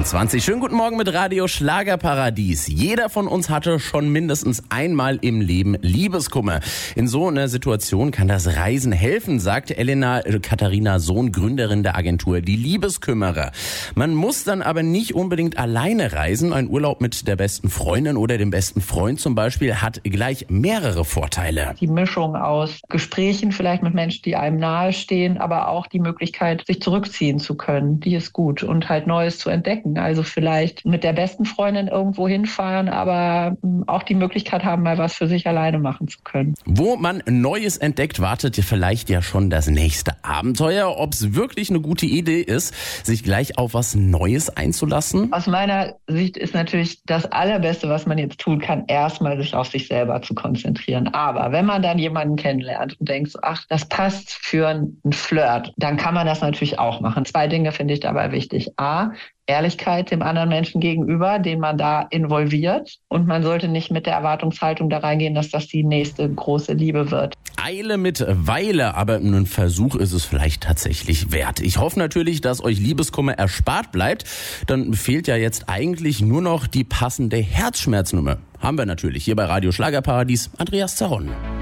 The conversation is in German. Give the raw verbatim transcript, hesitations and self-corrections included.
vierundzwanzig. Schönen guten Morgen mit Radio Schlagerparadies. Jeder von uns hatte schon mindestens einmal im Leben Liebeskummer. In so einer Situation kann das Reisen helfen, sagt Elena Katharina Sohn, Gründerin der Agentur Die Liebeskümmerer. Man muss dann aber nicht unbedingt alleine reisen. Ein Urlaub mit der besten Freundin oder dem besten Freund zum Beispiel hat gleich mehrere Vorteile. Die Mischung aus Gesprächen vielleicht mit Menschen, die einem nahestehen, aber auch die Möglichkeit, sich zurückziehen zu können, die ist gut und halt Neues zu entdecken. Also vielleicht mit der besten Freundin irgendwo hinfahren, aber auch die Möglichkeit haben, mal was für sich alleine machen zu können. Wo man Neues entdeckt, wartet vielleicht ja schon das nächste Abenteuer. Ob es wirklich eine gute Idee ist, sich gleich auf was Neues einzulassen? Aus meiner Sicht ist natürlich das Allerbeste, was man jetzt tun kann, erstmal sich auf sich selber zu konzentrieren. Aber wenn man dann jemanden kennenlernt und denkt, so, ach, das passt für einen Flirt, dann kann man das natürlich auch machen. Zwei Dinge finde ich dabei wichtig. A, Ehrlichkeit dem anderen Menschen gegenüber, den man da involviert. Und man sollte nicht mit der Erwartungshaltung da reingehen, dass das die nächste große Liebe wird. Eile mit Weile, aber ein Versuch ist es vielleicht tatsächlich wert. Ich hoffe natürlich, dass euch Liebeskummer erspart bleibt. Dann fehlt ja jetzt eigentlich nur noch die passende Herzschmerznummer. Haben wir natürlich hier bei Radio Schlagerparadies. Andreas Zerron.